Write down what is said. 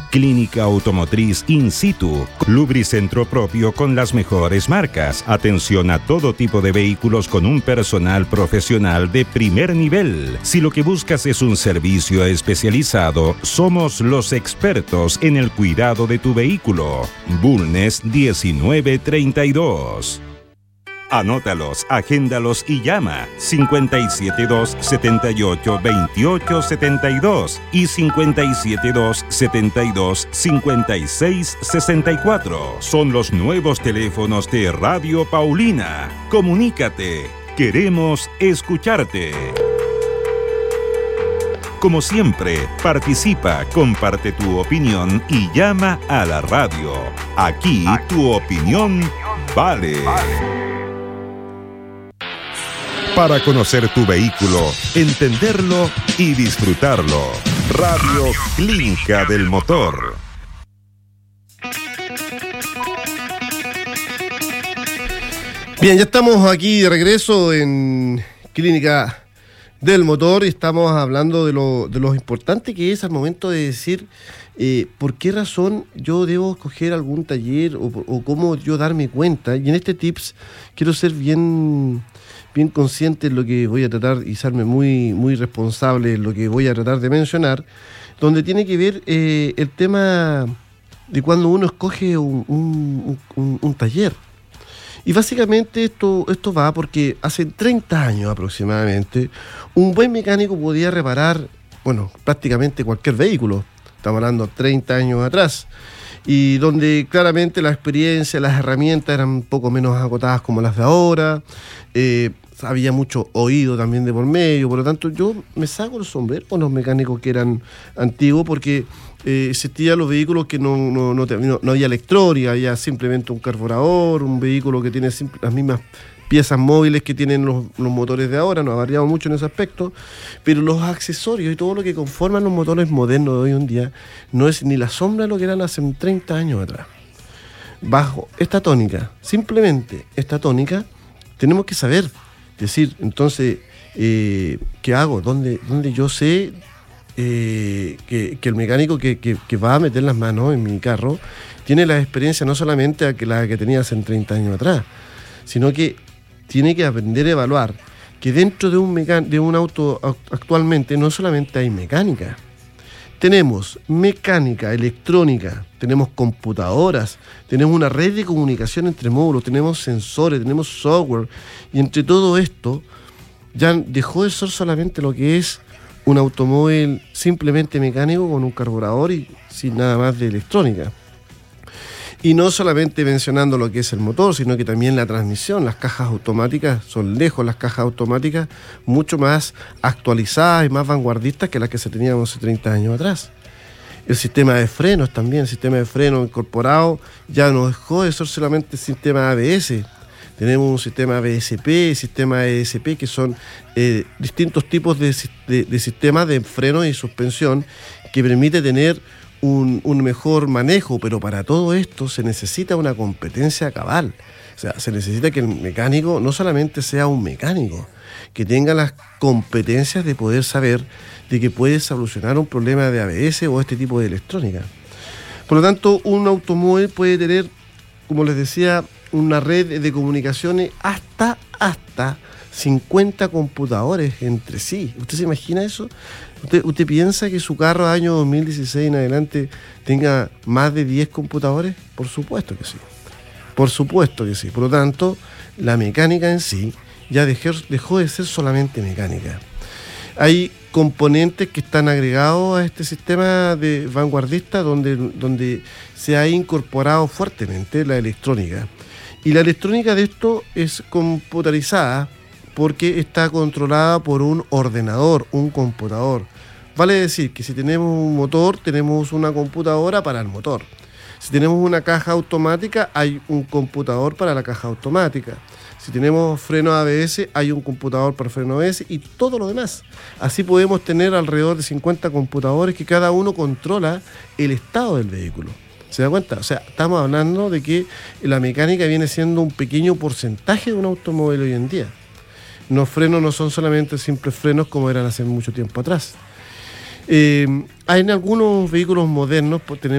Clínica Automotriz In Situ, lubricentro propio con las mejores marcas, atención a todo tipo de vehículos con un personal profesional de primer nivel. Si lo que buscas es un servicio especializado, somos los expertos en el cuidado de tu vehículo. Bulnes 1932. Anótalos, agéndalos y llama 572-78-2872 y 572-72-56-64. Son los nuevos teléfonos de Radio Paulina. Comunícate. Queremos escucharte. Como siempre, participa, comparte tu opinión y llama a la radio. Aquí tu opinión vale. Para conocer tu vehículo, entenderlo y disfrutarlo. Radio Clínica del Motor. Bien, ya estamos aquí de regreso en Clínica del Motor y estamos hablando de lo importante que es al momento de decir por qué razón yo debo escoger algún taller o cómo yo darme cuenta. Y en este tips quiero ser bien consciente en lo que voy a tratar y serme muy responsable en lo que voy a tratar de mencionar, donde tiene que ver el tema de cuando uno escoge un taller. Y básicamente esto va porque hace 30 años aproximadamente un buen mecánico podía reparar, prácticamente cualquier vehículo. Estamos hablando de 30 años atrás. Y donde claramente la experiencia, las herramientas eran un poco menos agotadas como las de ahora. Había mucho oído también de por medio. Por lo tanto, yo me saco el sombrero con los mecánicos que eran antiguos porque existían los vehículos que no había electrónica, había simplemente un carburador, un vehículo que tiene las mismas piezas móviles que tienen los motores de ahora. No ha variado mucho en ese aspecto, pero los accesorios y todo lo que conforman los motores modernos de hoy en día no es ni la sombra de lo que eran hace 30 años atrás. Bajo esta tónica, simplemente esta tónica, tenemos que saber decir, entonces, ¿qué hago? ¿Dónde yo sé que el mecánico que va a meter las manos en mi carro tiene la experiencia no solamente la que tenía hace 30 años atrás, sino que tiene que aprender a evaluar que dentro de un auto actualmente no solamente hay mecánica, tenemos mecánica, electrónica, tenemos computadoras, tenemos una red de comunicación entre módulos, tenemos sensores, tenemos software, y entre todo esto ya dejó de ser solamente lo que es un automóvil simplemente mecánico con un carburador y sin nada más de electrónica. Y no solamente mencionando lo que es el motor, sino que también la transmisión. Las cajas automáticas son lejos, las cajas automáticas mucho más actualizadas y más vanguardistas que las que se tenían hace 30 años atrás. El sistema de frenos también, el sistema de freno incorporado ya no dejó de ser solamente el sistema ABS. Tenemos un sistema BSP, sistema ESP, que son distintos tipos de sistemas de freno y suspensión que permite tener un mejor manejo, pero para todo esto se necesita una competencia cabal. O sea, se necesita que el mecánico no solamente sea un mecánico, que tenga las competencias de poder saber de que puede solucionar un problema de ABS o este tipo de electrónica. Por lo tanto, un automóvil puede tener, como les decía, una red de comunicaciones hasta 50 computadores entre sí. ¿Usted se imagina eso? ¿Usted piensa que su carro de año 2016 en adelante tenga más de 10 computadores? Por supuesto que sí. Por supuesto que sí. Por lo tanto, la mecánica en sí ya dejó de ser solamente mecánica. Hay componentes que están agregados a este sistema de vanguardista donde se ha incorporado fuertemente la electrónica. Y la electrónica de esto es computarizada porque está controlada por un ordenador, un computador. Vale decir que si tenemos un motor, tenemos una computadora para el motor. Si tenemos una caja automática, hay un computador para la caja automática. Si tenemos freno ABS, hay un computador para freno ABS y todo lo demás. Así podemos tener alrededor de 50 computadores que cada uno controla el estado del vehículo. ¿Se da cuenta? O sea, estamos hablando de que la mecánica viene siendo un pequeño porcentaje de un automóvil hoy en día. Los frenos no son solamente simples frenos como eran hace mucho tiempo atrás. Hay en algunos vehículos modernos,